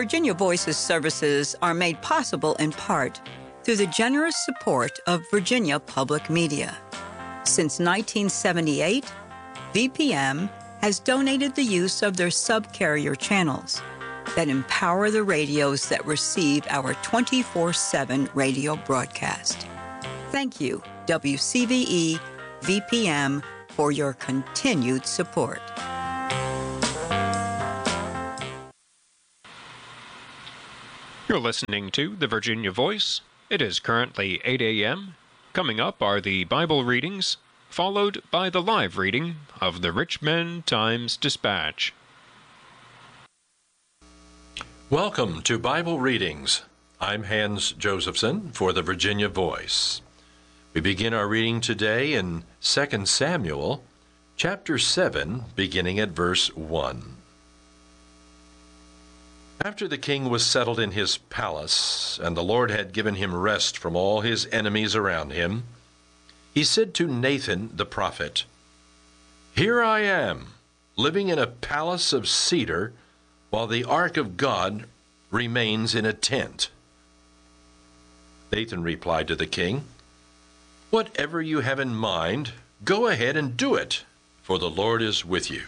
Virginia Voices services are made possible in part through the generous support of Virginia Public Media. Since 1978, VPM has donated the use of their subcarrier channels that empower the radios that receive our 24/7 radio broadcast. Thank you, WCVE VPM, for your continued support. You're listening to the Virginia Voice. It is currently 8 a.m. Coming up are the Bible readings, followed by the live reading of the Richmond Times-Dispatch. Welcome to Bible Readings. I'm Hans Josephson for the Virginia Voice. We begin our reading today in 2 Samuel, chapter 7, beginning at verse 1. After the king was settled in his palace, and the Lord had given him rest from all his enemies around him, he said to Nathan the prophet, "Here I am, living in a palace of cedar, while the ark of God remains in a tent." Nathan replied to the king, "Whatever you have in mind, go ahead and do it, for the Lord is with you."